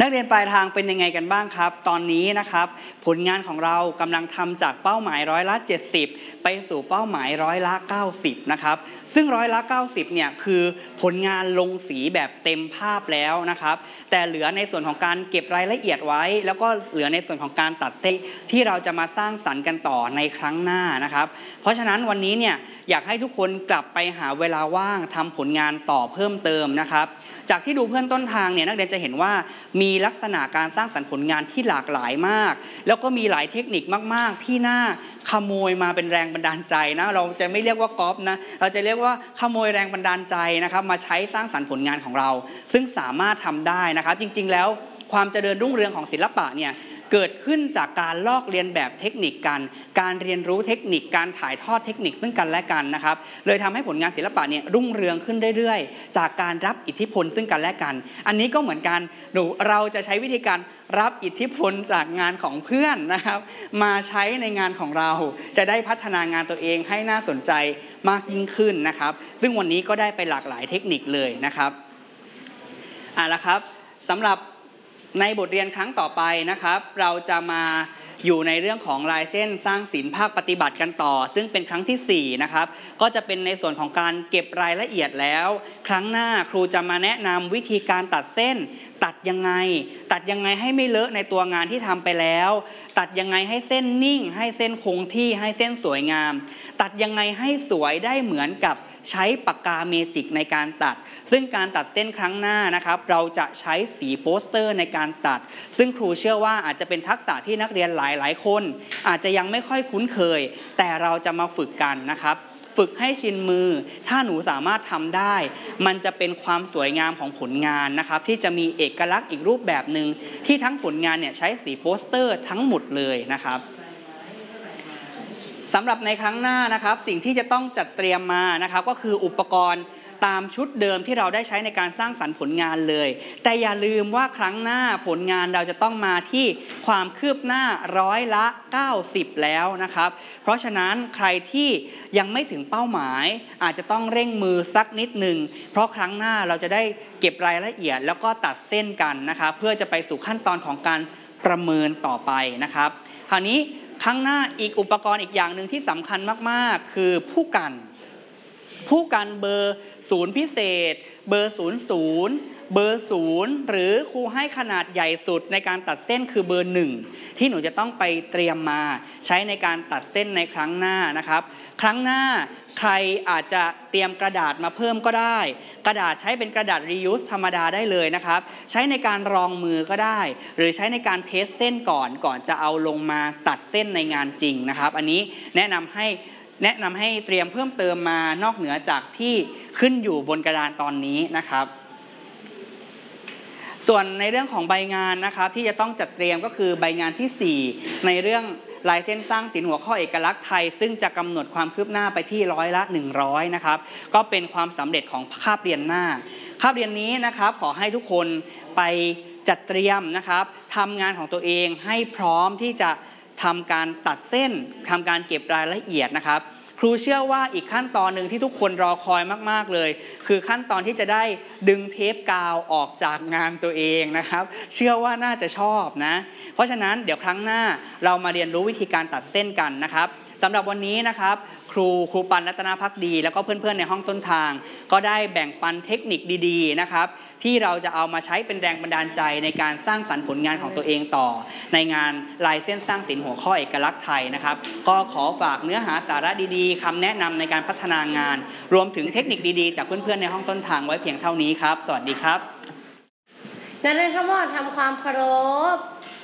นักเรียนปลายทางเป็นยังไงกันบ้างครับตอนนี้นะครับผลงานของเรากำลังทำจากเป้าหมาย70%ไปสู่เป้าหมาย90%นะครับซึ่ง90%เนี่ยคือผลงานลงสีแบบเต็มภาพแล้วนะครับแต่เหลือในส่วนของการเก็บรายละเอียดไว้แล้วก็เหลือในส่วนของการตัดเส้นที่เราจะมาสร้างสรรค์กันต่อในครั้งหน้านะครับเพราะฉะนั้นวันนี้เนี่ยอยากให้ทุกคนกลับไปหาเวลาว่างทำผลงานต่อเพิ่มเติมนะครับจากที่ดูเพื่อนต้นทางเนี่ยนักเรียนจะเห็นว่ามีลักษณะการสร้างสรรค์ผลงานที่หลากหลายมากแล้วก็มีหลายเทคนิคมากๆที่น่าขโมยมาเป็นแรงบันดาลใจนะเราจะไม่เรียกว่าก๊อปนะเราจะเรียกว่าขโมยแรงบันดาลใจนะครับมาใช้สร้างสรรค์ผลงานของเราซึ่งสามารถทำได้นะครับจริงๆแล้วความเจริญรุ่งเรืองของศิลปะเนี่ยเกิดขึ้นจากการลอกเลียนแบบเทคนิคกันการเรียนรู้เทคนิคการถ่ายทอดเทคนิคซึ่งกันและกันนะครับเลยทำให้ผลงานศิลปะเนี่ยรุ่งเรืองขึ้นเรื่อยๆจากการรับอิทธิพลซึ่งกันและกันอันนี้ก็เหมือนกันเราจะใช้วิธีการรับอิทธิพลจากงานของเพื่อนนะครับมาใช้ในงานของเราจะได้พัฒนางานตัวเองให้น่าสนใจมากยิ่งขึ้นนะครับซึ่งวันนี้ก็ได้ไปหลากหลายเทคนิคเลยนะครับละครับสำหรับในบทเรียนครั้งต่อไปนะครับเราจะมาอยู่ในเรื่องของลายเส้นสร้างศิลป์ภาคปฏิบัติกันต่อซึ่งเป็นครั้งที่4นะครับก็จะเป็นในส่วนของการเก็บรายละเอียดแล้วครั้งหน้าครูจะมาแนะนำวิธีการตัดเส้นตัดยังไงให้ไม่เลอะในตัวงานที่ทำไปแล้วตัดยังไงให้เส้นนิ่งให้เส้นคงที่ให้เส้นสวยงามตัดยังไงให้สวยได้เหมือนกับใช้ปากกาเมจิกในการตัดซึ่งการตัดเส้นครั้งหน้านะครับเราจะใช้สีโปสเตอร์ในการตัดซึ่งครูเชื่อว่าอาจจะเป็นทักษะที่นักเรียนหลายคนอาจจะยังไม่ค่อยคุ้นเคยแต่เราจะมาฝึกกันนะครับฝึกให้ชินมือถ้าหนูสามารถทำได้มันจะเป็นความสวยงามของผลงานนะครับที่จะมีเอกลักษณ์อีกรูปแบบหนึ่งที่ทั้งผลงานเนี่ยใช้สีโปสเตอร์ทั้งหมดเลยนะครับสำหรับในครั้งหน้านะครับสิ่งที่จะต้องจัดเตรียมมานะครับก็คืออุปกรณ์ตามชุดเดิมที่เราได้ใช้ในการสร้างสรรค์ผลงานเลยแต่อย่าลืมว่าครั้งหน้าผลงานเราจะต้องมาที่ความคืบหน้า90%แล้วนะครับเพราะฉะนั้นใครที่ยังไม่ถึงเป้าหมายอาจจะต้องเร่งมือสักนิดหนึ่งเพราะครั้งหน้าเราจะได้เก็บรายละเอียดแล้วก็ตัดเส้นกันนะครับเพื่อจะไปสู่ขั้นตอนของการประเมินต่อไปนะครับคราวนี้ครั้งหน้าอีกอุปกรณ์อีกอย่างหนึ่งที่สำคัญมากๆคือผู้กันเบอร์0พิเศษเบอร์00เบอร์0หรือครูให้ขนาดใหญ่สุดในการตัดเส้นคือเบอร์1ที่หนูจะต้องไปเตรียมมาใช้ในการตัดเส้นในครั้งหน้านะครับครั้งหน้าใครอาจจะเตรียมกระดาษมาเพิ่มก็ได้กระดาษใช้เป็นกระดาษ reuse ธรรมดาได้เลยนะครับใช้ในการรองมือก็ได้หรือใช้ในการเทสเส้นก่อนจะเอาลงมาตัดเส้นในงานจริงนะครับอันนี้แนะนำให้เตรียมเพิ่มเติมมานอกเหนือจากที่ขึ้นอยู่บนกระดานตอนนี้นะครับส่วนในเรื่องของใบงานนะครับที่จะต้องจัดเตรียมก็คือใบงานที่4ในเรื่องลายเส้นสร้างศิลป์หัวข้อเอกลักษณ์ไทยซึ่งจะกำหนดความคืบหน้าไปที่100%นะครับก็เป็นความสำเร็จของคาบเรียนหน้าคาบเรียนนี้นะครับขอให้ทุกคนไปจัดเตรียมนะครับทำงานของตัวเองให้พร้อมที่จะทำการตัดเส้นทำการเก็บรายละเอียดนะครับครูเชื่อว่าอีกขั้นตอนหนึ่งที่ทุกคนรอคอยมากๆเลยคือขั้นตอนที่จะได้ดึงเทปกาวออกจากงานตัวเองนะครับเชื่อว่าน่าจะชอบนะเพราะฉะนั้นเดี๋ยวครั้งหน้าเรามาเรียนรู้วิธีการตัดเส้นกันนะครับสำหรับวันนี้นะครับครูปันรัตนภักดีแล้วก็เพื่อนๆในห้องต้นทางก็ได้แบ่งปันเทคนิคดีๆนะครับที่เราจะเอามาใช้เป็นแรงบันดาลใจในการสร้างสรรค์ผลงานของตัวเองต่อในงานลายเส้นสร้างศิลป์หัวข้อเอกลักษณ์ไทยนะครับก็ขอฝากเนื้อหาสาระดีๆคำแนะนำในการพัฒนางานรวมถึงเทคนิคดีๆจากเพื่อนๆในห้องต้นทางไว้เพียงเท่านี้ครับสวัสดีครับนักเรียนทั้งหมดทำความเคารพ